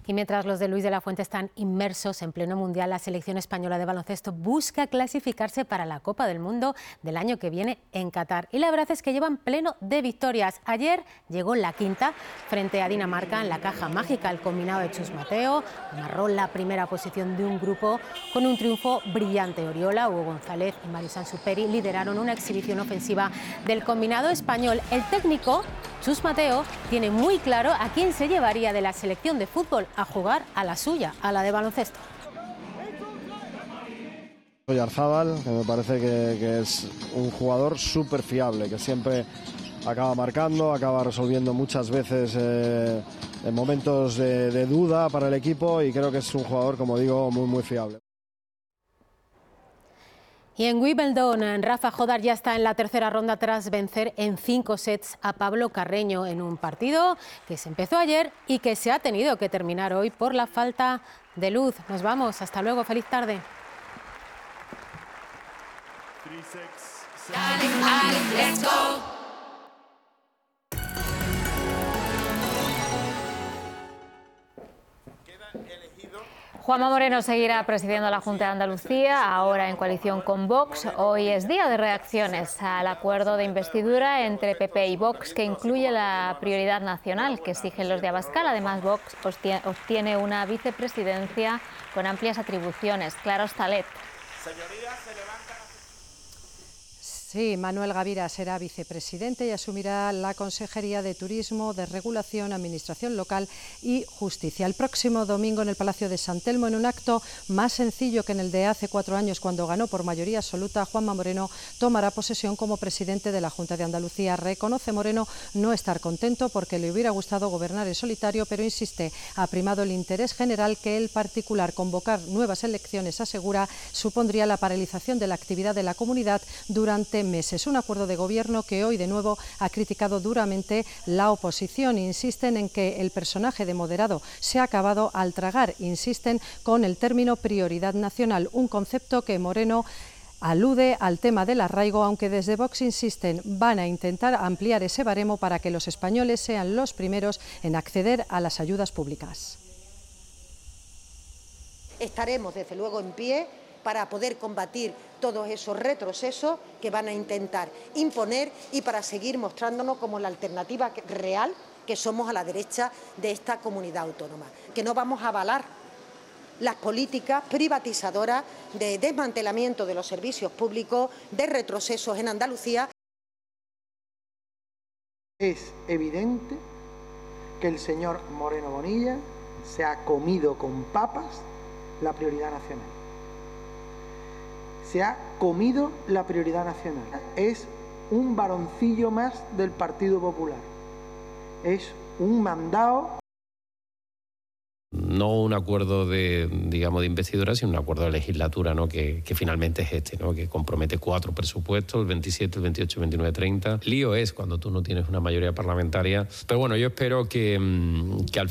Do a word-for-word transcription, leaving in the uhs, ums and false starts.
Y mientras los de Luis de la Fuente están inmersos en pleno mundial, la selección española de baloncesto busca clasificarse para la Copa del Mundo del año que viene en Qatar. Y la verdad es que llevan pleno de victorias. Ayer llegó la quinta frente a Dinamarca en la caja mágica. El combinado de Chus Mateo amarró la primera posición de un grupo con un triunfo brillante. Oriola, Hugo González y Marisan Superi lideraron una exhibición ofensiva del combinado español. El técnico Chus Mateo tiene muy claro a quién se llevaría de la selección de fútbol a jugar a la suya, a la de baloncesto. Oyarzábal, que me parece que, que es un jugador súper fiable, que siempre acaba marcando, acaba resolviendo muchas veces eh, en momentos de, de duda para el equipo, y creo que es un jugador, como digo, muy muy fiable. Y en Wimbledon, Rafa Jodar ya está en la tercera ronda tras vencer en cinco sets a Pablo Carreño en un partido que se empezó ayer y que se ha tenido que terminar hoy por la falta de luz. Nos vamos, hasta luego, feliz tarde. Juanma Moreno seguirá presidiendo la Junta de Andalucía, ahora en coalición con Vox. Hoy es día de reacciones al acuerdo de investidura entre P P y Vox, que incluye la prioridad nacional que exigen los de Abascal. Además, Vox obtiene una vicepresidencia con amplias atribuciones. Clara Hostalet. Señorías, se levantan. Sí, Manuel Gavira será vicepresidente y asumirá la Consejería de Turismo, de Regulación, Administración Local y Justicia. El próximo domingo en el Palacio de San Telmo, en un acto más sencillo que en el de hace cuatro años, cuando ganó por mayoría absoluta, Juanma Moreno tomará posesión como presidente de la Junta de Andalucía. Reconoce Moreno no estar contento porque le hubiera gustado gobernar en solitario, pero insiste, ha primado el interés general que el particular. Convocar nuevas elecciones, asegura, supondría la paralización de la actividad de la comunidad durante meses. Un acuerdo de gobierno que hoy de nuevo ha criticado duramente la oposición. Insisten en que el personaje de moderado se ha acabado al tragar. Insisten con el término prioridad nacional, un concepto que Moreno alude al tema del arraigo, aunque desde Vox insisten, van a intentar ampliar ese baremo para que los españoles sean los primeros en acceder a las ayudas públicas. Estaremos desde luego en pie para poder combatir todos esos retrocesos que van a intentar imponer y para seguir mostrándonos como la alternativa real que somos a la derecha de esta comunidad autónoma. Que no vamos a avalar las políticas privatizadoras de desmantelamiento de los servicios públicos, de retrocesos en Andalucía. Es evidente que el señor Moreno Bonilla se ha comido con papas la prioridad nacional. Se ha comido la prioridad nacional. Es un varoncillo más del Partido Popular. Es un mandado. No un acuerdo de, digamos, de investidura, sino un acuerdo de legislatura, ¿no? que, que finalmente es este, ¿no? Que compromete cuatro presupuestos, el veintisiete, el veintiocho, el veintinueve, treinta. Lío es cuando tú no tienes una mayoría parlamentaria. Pero bueno, yo espero que, que al